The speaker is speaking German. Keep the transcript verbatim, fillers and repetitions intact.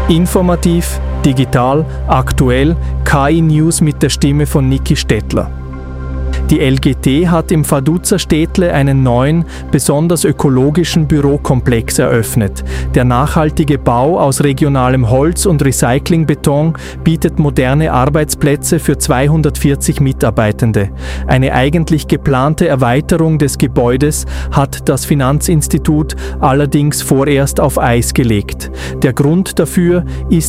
Informativ, digital, aktuell, K I-News mit der Stimme von Niki Stettler. Die L G T hat im Vaduz Städtle einen neuen, besonders ökologischen Bürokomplex eröffnet. Der nachhaltige Bau aus regionalem Holz und Recyclingbeton bietet moderne Arbeitsplätze für zweihundertvierzig Mitarbeitende. Eine eigentlich geplante Erweiterung des Gebäudes hat das Finanzinstitut allerdings vorerst auf Eis gelegt. Der Grund dafür ist